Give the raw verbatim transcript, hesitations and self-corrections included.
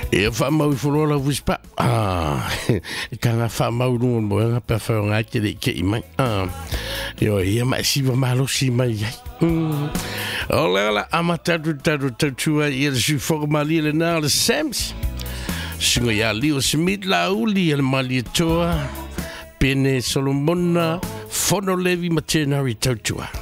E fa mau folo la wispa. Ah, kana fa mau no mo nga pa fa nga ke de ke mai. Ah. Yo ia ma si va malo si mai. Ola amata tu tu tu tu ia su formali le na le sems. Singo ya Leo Smith la uli el malitoa. Pene Solomona Fono Levi Matenari Tautua.